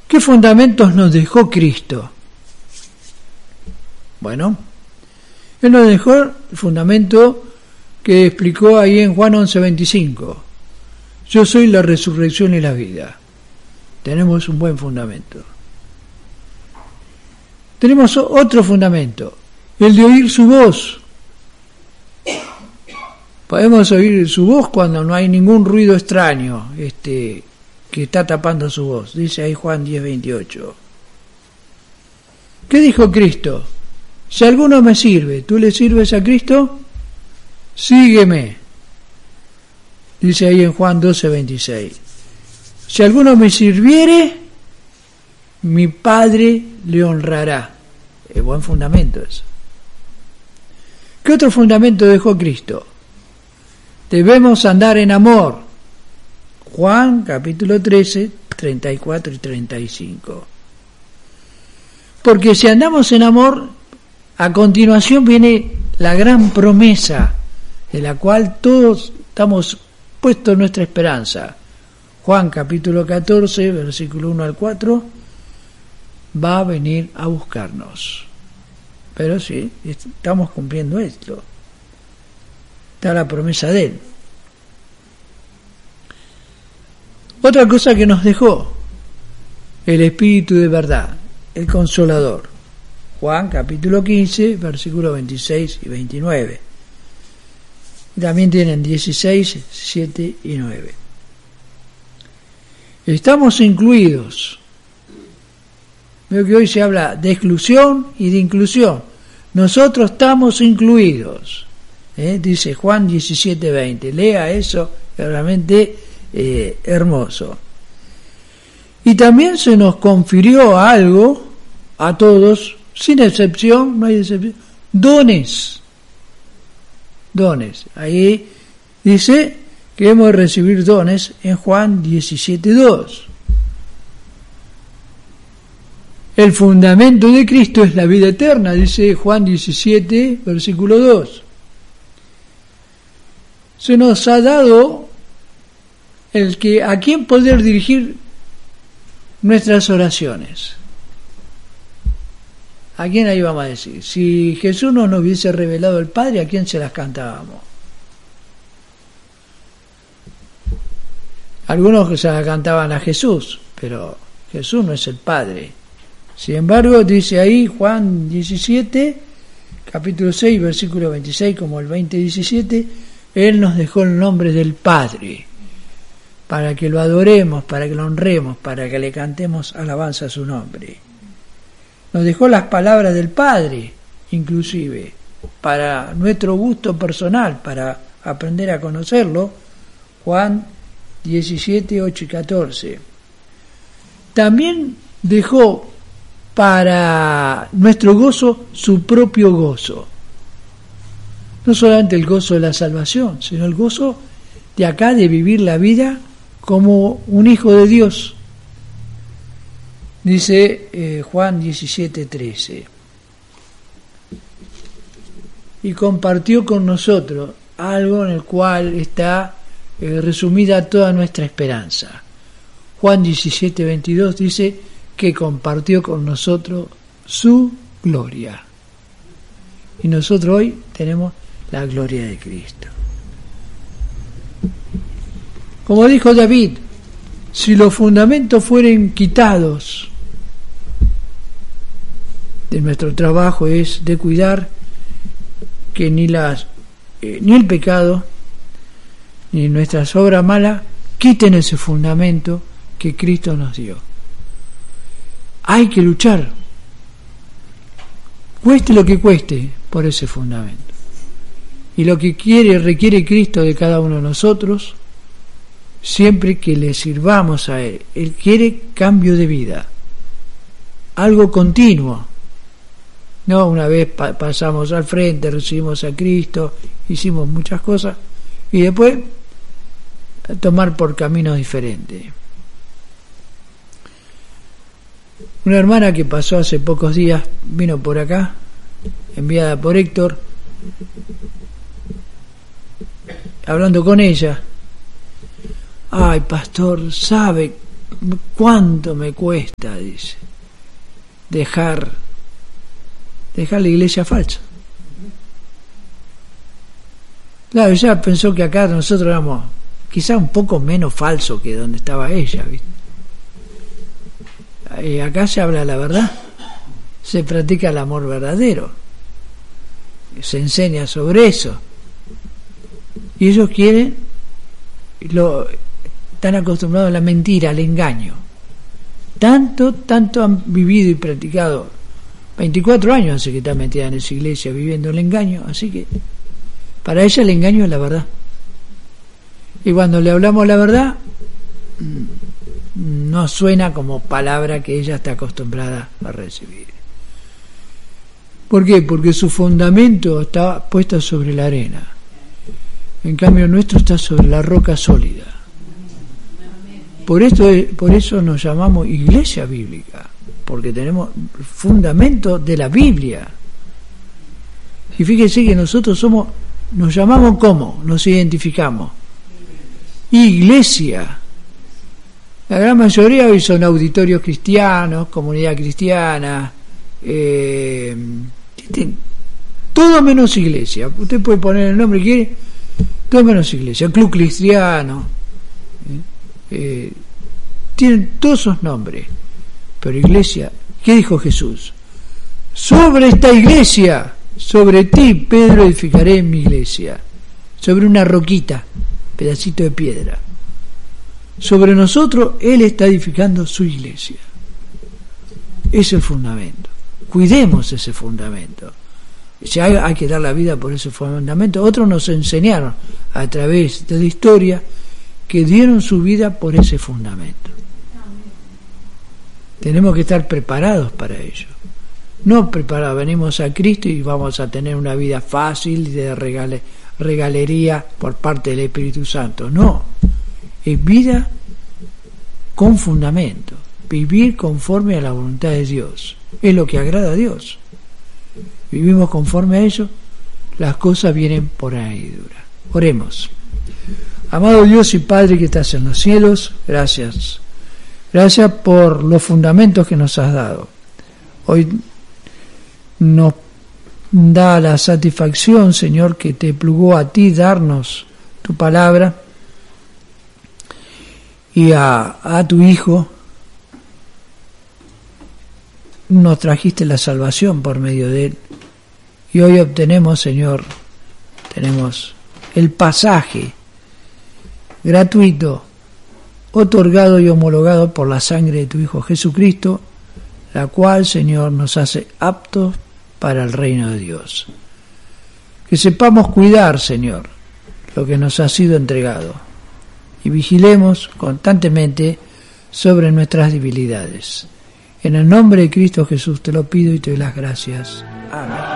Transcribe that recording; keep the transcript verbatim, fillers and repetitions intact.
¿Qué fundamentos nos dejó Cristo? Bueno, Él nos dejó el fundamento que explicó ahí en Juan once veinticinco. Yo soy la resurrección y la vida. Tenemos un buen fundamento. Tenemos otro fundamento, el de oír su voz. Podemos oír su voz cuando no hay ningún ruido extraño este, que está tapando su voz. Dice ahí Juan diez veintiocho. ¿Qué dijo Cristo? Si alguno me sirve, ¿tú le sirves a Cristo? Sígueme. Dice ahí en Juan doce veintiséis. Si alguno me sirviere, mi Padre le honrará. Es buen fundamento eso. ¿Qué otro fundamento dejó Cristo? Debemos andar en amor. Juan capítulo trece, treinta y cuatro y treinta y cinco. Porque si andamos en amor, a continuación viene la gran promesa de la cual todos estamos puestos nuestra esperanza. Juan capítulo catorce, versículo uno al cuatro, va a venir a buscarnos. Pero sí, estamos cumpliendo esto. Está la promesa de Él. Otra cosa que nos dejó, el Espíritu de verdad, el Consolador. Juan capítulo quince, versículos veintiséis y veintinueve. También tienen dieciséis, siete y nueve. Estamos incluidos. Veo que hoy se habla de exclusión y de inclusión. Nosotros estamos incluidos. ¿Eh? Dice Juan diecisiete veinte. Lea eso, realmente eh, hermoso. Y también se nos confirió algo a todos, sin excepción, no hay excepción, dones. Dones. Ahí dice que hemos de recibir dones en Juan diecisiete dos. El fundamento de Cristo es la vida eterna, dice Juan diecisiete, versículo dos. Se nos ha dado el que a quién poder dirigir nuestras oraciones. ¿A quién ahí vamos a decir? Si Jesús no nos hubiese revelado el Padre, ¿a quién se las cantábamos? Algunos se las cantaban a Jesús, pero Jesús no es el Padre. Sin embargo, dice ahí Juan diecisiete, capítulo seis, versículo veintiséis, como el veinte diecisiete, Él nos dejó el nombre del Padre, para que lo adoremos, para que lo honremos, para que le cantemos alabanza a su nombre. Nos dejó las palabras del Padre, inclusive, para nuestro gusto personal, para aprender a conocerlo. Juan diecisiete, ocho y catorce. También dejó para nuestro gozo su propio gozo. No solamente el gozo de la salvación, sino el gozo de acá de vivir la vida como un hijo de Dios. Dice eh, Juan diecisiete, trece. Y compartió con nosotros algo en el cual está eh, resumida toda nuestra esperanza. Juan diecisiete, veintidós dice que compartió con nosotros su gloria. Y nosotros hoy tenemos la gloria de Cristo. Como dijo David, si los fundamentos fueren quitados, de nuestro trabajo es de cuidar que ni las eh, ni el pecado ni nuestras obras malas quiten ese fundamento que Cristo nos dio. Hay que luchar, cueste lo que cueste, por ese fundamento. Y lo que quiere, requiere Cristo de cada uno de nosotros, siempre que le sirvamos a Él. Él quiere cambio de vida, algo continuo. No, una vez pa- pasamos al frente, recibimos a Cristo, hicimos muchas cosas, y después tomar por caminos diferentes. Una hermana que pasó hace pocos días, vino por acá, enviada por Héctor, hablando con ella. Ay, pastor, sabe ¿cuánto me cuesta, dice, dejar, dejar la iglesia falsa? Claro, ella pensó que acá nosotros éramos quizá un poco menos falsos que donde estaba ella, ¿viste? Y acá se habla la verdad, se practica el amor verdadero, se enseña sobre eso, y ellos quieren, lo, están acostumbrados a la mentira, al engaño. Tanto, tanto han vivido y practicado, veinticuatro años hace que está metida en esa iglesia viviendo el engaño, así que para ella el engaño es la verdad. Y cuando le hablamos la verdad, no suena como palabra que ella está acostumbrada a recibir. ¿Por qué? Porque su fundamento está puesto sobre la arena. En cambio, el nuestro está sobre la roca sólida. Por esto, por eso nos llamamos iglesia bíblica, porque tenemos fundamento de la Biblia. Y fíjense que nosotros somos, nos llamamos ¿cómo? Nos identificamos. Iglesia. La gran mayoría hoy son auditorios cristianos, comunidad cristiana, eh, todo menos iglesia. Usted puede poner el nombre que quiere, todo menos iglesia. Club cristiano, eh, eh, tienen todos esos nombres, pero iglesia, ¿qué dijo Jesús? Sobre esta iglesia, sobre ti, Pedro, edificaré mi iglesia, sobre una roquita, pedacito de piedra. Sobre nosotros Él está edificando su iglesia. Es el fundamento. Cuidemos ese fundamento. Si hay, hay que dar la vida por ese fundamento. Otros nos enseñaron a través de la historia que dieron su vida por ese fundamento. Tenemos que estar preparados para ello. No preparados, venimos a Cristo y vamos a tener una vida fácil de regale, regalería por parte del Espíritu Santo. No. Es vida con fundamento, vivir conforme a la voluntad de Dios, es lo que agrada a Dios. Vivimos conforme a ello, las cosas vienen por añadidura. Oremos. Amado Dios y Padre que estás en los cielos, gracias. Gracias por los fundamentos que nos has dado. Hoy nos da la satisfacción, Señor, que te plugó a ti darnos tu palabra, y a, a tu Hijo nos trajiste la salvación por medio de Él. Y hoy obtenemos, Señor, tenemos el pasaje gratuito, otorgado y homologado por la sangre de tu Hijo Jesucristo, la cual, Señor, nos hace aptos para el reino de Dios. Que sepamos cuidar, Señor, lo que nos ha sido entregado. Y vigilemos constantemente sobre nuestras debilidades. En el nombre de Cristo Jesús te lo pido y te doy las gracias. Amén.